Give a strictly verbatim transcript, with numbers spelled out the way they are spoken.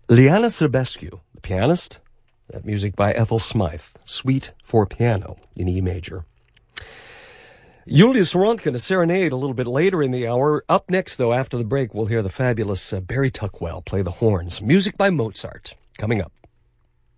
Liana Serbescu, the pianist. That music by Ethel Smythe, Suite for Piano in E major. Julius Röntgen, a serenade a little bit later in the hour. Up next, though, after the break, we'll hear the fabulous uh, Barry Tuckwell play the horns. Music by Mozart, coming up.